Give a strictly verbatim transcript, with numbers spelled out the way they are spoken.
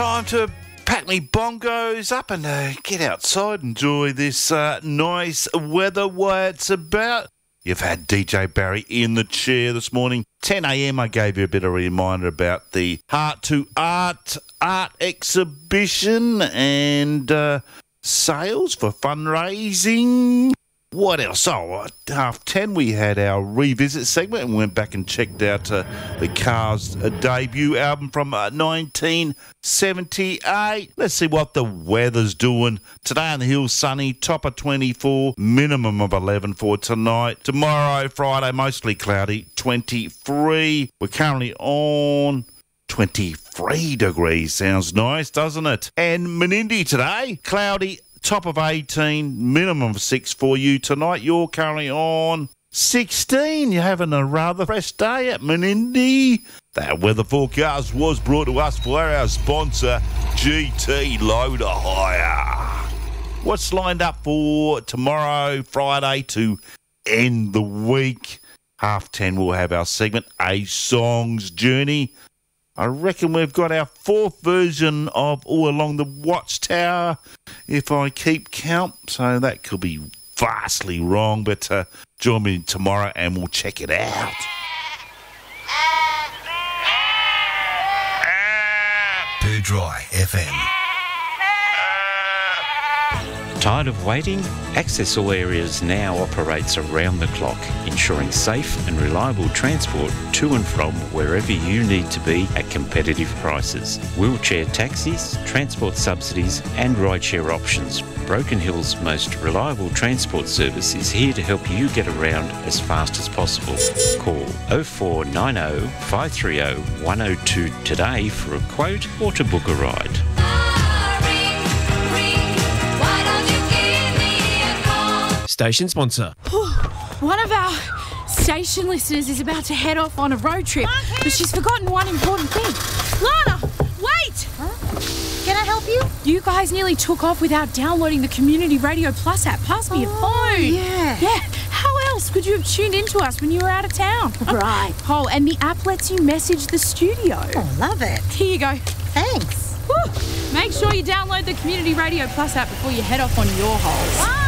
Time to pack me bongos up and uh, get outside, enjoy this uh, nice weather while it's about. You've had D J Barry in the chair this morning. ten a.m. I gave you a bit of a reminder about the Heart to Art art exhibition and uh, sales for fundraising. What else? Oh, at half ten we had our revisit segment and went back and checked out uh, the Cars' uh, debut album from uh, nineteen seventy-eight. Let's see what the weather's doing. Today on the hills, sunny, top of twenty-four, minimum of eleven for tonight. Tomorrow, Friday, mostly cloudy, twenty-three. We're currently on twenty-three degrees. Sounds nice, doesn't it? And Menindee today, cloudy, top of eighteen, minimum of six for you tonight. You're currently on sixteen. You're having a rather fresh day at Menindee. That weather forecast was brought to us by our sponsor, G T Loader Hire. What's lined up for tomorrow, Friday, to end the week? Half ten, we'll have our segment, A Song's Journey. I reckon we've got our fourth version of All Along the Watchtower, if I keep count. So that could be vastly wrong, but uh, join me tomorrow and we'll check it out. Poo Dry F M. Tired of waiting? Access All Areas now operates around the clock, ensuring safe and reliable transport to and from wherever you need to be at competitive prices. Wheelchair taxis, transport subsidies and rideshare options. Broken Hill's most reliable transport service is here to help you get around as fast as possible. Call oh four nine oh, five three oh, one oh two today for a quote or to book a ride. Station sponsor. One of our station listeners is about to head off on a road trip, but she's forgotten one important thing. Lana, wait! Huh? Can I help you? You guys nearly took off without downloading the Community Radio Plus app. Pass me oh, your phone. Yeah. Yeah. How else could you have tuned into us when you were out of town? Right. Oh, and the app lets you message the studio. Oh, love it. Here you go. Thanks. Woo. Make sure you download the Community Radio Plus app before you head off on your holes.